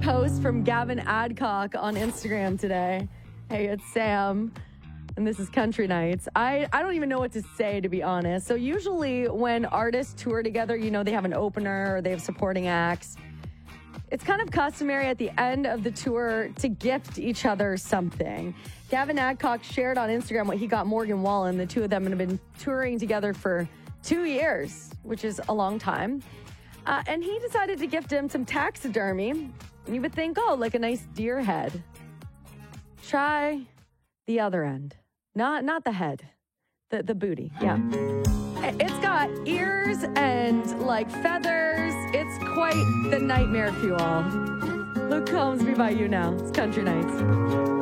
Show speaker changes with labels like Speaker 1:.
Speaker 1: post from Gavin Adcock on Instagram today. Hey, it's Sam, and this is Country Nights. I don't even know what to say, to be honest. So usually when artists tour together, you know, they have an opener or they have supporting acts. It's kind of customary at the end of the tour to gift each other something. Gavin Adcock shared on Instagram what he got Morgan Wallen. The two of them have been touring together for 2 years, which is a long time. And he decided to gift him some taxidermy. And you would think, oh, like a nice deer head. Try the other end. Not the head. The booty, yeah. It's got ears and like feathers. It's quite the nightmare fuel. Luke Combs, be by you now. It's Country Nights.